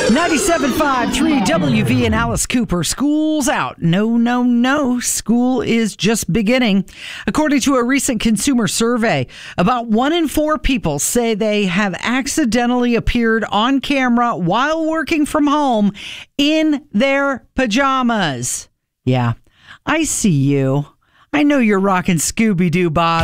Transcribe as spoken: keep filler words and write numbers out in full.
ninety-seven point five, three W V and Alice Cooper. School's out. No, no, no. School is just beginning. According to a recent consumer survey, about one in four people say they have accidentally appeared on camera while working from home in their pajamas. Yeah, I see you. I know you're rocking Scooby-Doo, Bob.